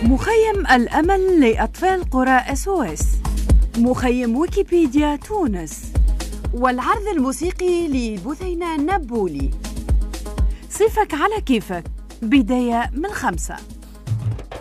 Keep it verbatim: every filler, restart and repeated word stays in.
مخيم الأمل لأطفال قرى اس او اس، مخيم ويكيبيديا تونس، والعرض الموسيقي لبثينة نبولي. صفك على كيفك، بداية من خمسة.